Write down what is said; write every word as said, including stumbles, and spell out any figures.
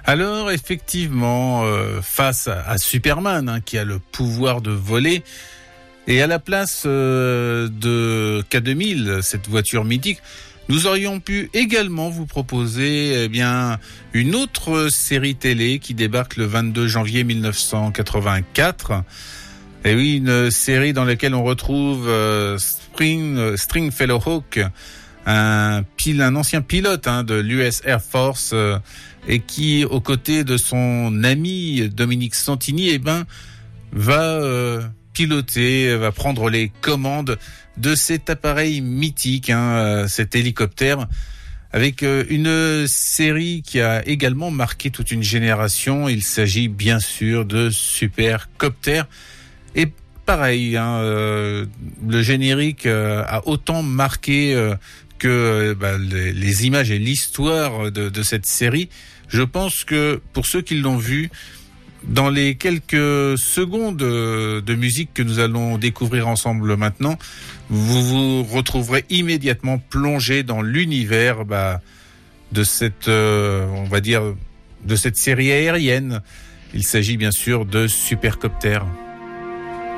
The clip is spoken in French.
Alors effectivement, euh, face à, à Superman, hein, qui a le pouvoir de voler, et à la place euh, de K deux mille, cette voiture mythique, nous aurions pu également vous proposer eh bien une autre série télé qui débarque le vingt-deux janvier mille neuf cent quatre-vingt-quatre. Et oui, une série dans laquelle on retrouve euh, Spring, euh, Stringfellow Hawk, un, pile, un ancien pilote hein, de l'U S Air Force, euh, et qui, aux côtés de son ami Dominique Santini, eh ben, va euh, piloter, va prendre les commandes de cet appareil mythique, hein, cet hélicoptère, avec euh, une série qui a également marqué toute une génération. Il s'agit bien sûr de Supercopter. Et pareil, hein, euh, le générique euh, a autant marqué euh, que euh, bah, les, les images et l'histoire de, de cette série. Je pense que pour ceux qui l'ont vu, dans les quelques secondes de musique que nous allons découvrir ensemble maintenant, vous vous retrouverez immédiatement plongé dans l'univers bah, de cette, euh, on va dire, de cette série aérienne. Il s'agit bien sûr de Supercopter.